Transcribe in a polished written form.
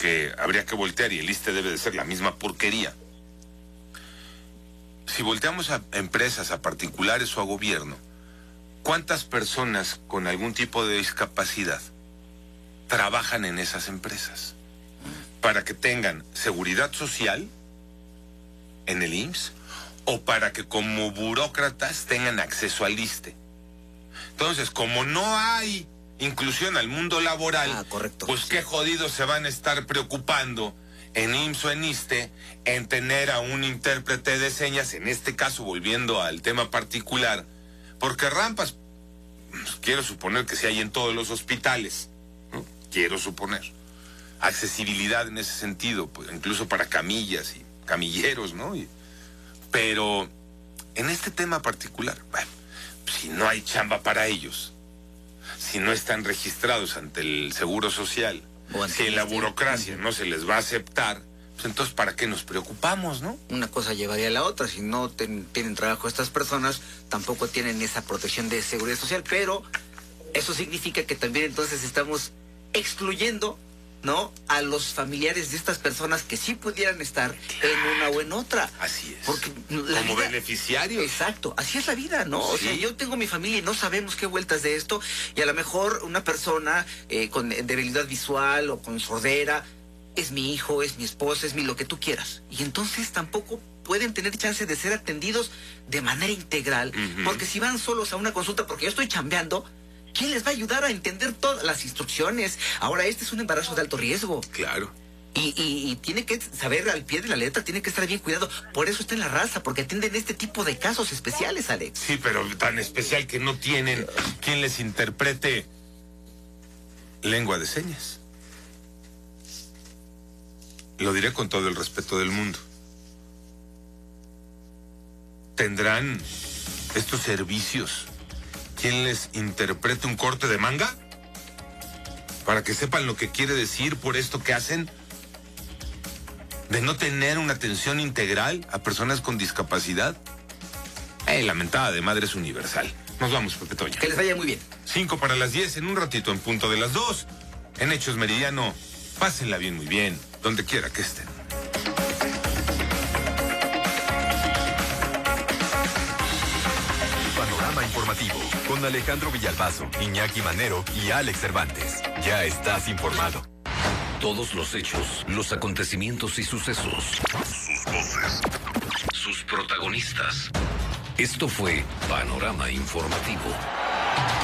que habría que voltear, y el ISSSTE debe de ser la misma porquería. Si volteamos a empresas, a particulares o a gobierno, ¿cuántas personas con algún tipo de discapacidad trabajan en esas empresas? Para que tengan seguridad social en el IMSS o para que como burócratas tengan acceso al ISSSTE. Entonces, como no hay inclusión al mundo laboral, correcto, pues qué jodidos se van a estar preocupando en IMSS o en ISSSTE en tener a un intérprete de señas, en este caso volviendo al tema particular, porque rampas, quiero suponer que sí hay en todos los hospitales, ¿no? Quiero suponer. Accesibilidad en ese sentido, pues, incluso para camillas y camilleros, ¿no? Pero en este tema particular, bueno, si no hay chamba para ellos, si no están registrados ante el Seguro Social, si en la burocracia no se les va a aceptar, pues entonces ¿para qué nos preocupamos, no? Una cosa llevaría a la otra. Si no tienen trabajo estas personas, tampoco tienen esa protección de seguridad social, pero eso significa que también entonces estamos excluyendo, ¿no?, a los familiares de estas personas que sí pudieran estar en una o en otra. Así es. Porque como beneficiarios. Exacto, así es la vida, ¿no? Sí. O sea, yo tengo mi familia y no sabemos qué vueltas de esto, y a lo mejor una persona con debilidad visual o con sordera es mi hijo, es mi esposa, es lo que tú quieras. Y entonces tampoco pueden tener chance de ser atendidos de manera integral, porque si van solos a una consulta, porque yo estoy chambeando, ¿quién les va a ayudar a entender todas las instrucciones? Ahora, este es un embarazo de alto riesgo. Claro. Y tiene que saber al pie de la letra, tiene que estar bien cuidado. Por eso está en la raza, porque atienden este tipo de casos especiales, Alex. Sí, pero tan especial que no tienen quien les interprete lengua de señas. Lo diré con todo el respeto del mundo. ¿Tendrán estos servicios quien les interprete un corte de manga? Para que sepan lo que quiere decir por esto que hacen, de no tener una atención integral a personas con discapacidad. La mentada de madre es universal. Nos vamos, Pepe Toño. Que les vaya muy bien. 5 para las 10, en un ratito, en punto de las 2. En Hechos Meridiano, pásenla bien, muy bien, donde quiera que estén. Panorama informativo, con Alejandro Villalbazo, Iñaki Manero y Alex Cervantes. Ya estás informado. Todos los hechos, los acontecimientos y sucesos. Sus voces. Sus protagonistas. Esto fue Panorama Informativo.